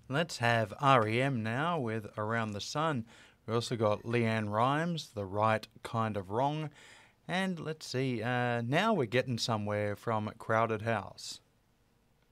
Let's have REM now with Around the Sun. We also got Leanne Rimes, The Right Kind of Wrong. And let's see, now we're getting somewhere from Crowded House.